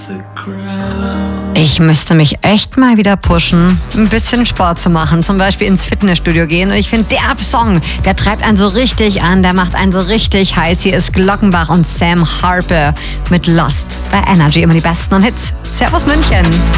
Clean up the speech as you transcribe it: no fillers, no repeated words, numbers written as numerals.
Ich müsste mich echt mal wieder pushen, ein bisschen Sport zu machen, zum Beispiel ins Fitnessstudio gehen. Und ich finde, der Song, der treibt einen so richtig an, der macht einen so richtig heiß. Hier ist Glockenbach und Sam Harper mit Lost. Bei Energy immer die besten Hits. Servus München.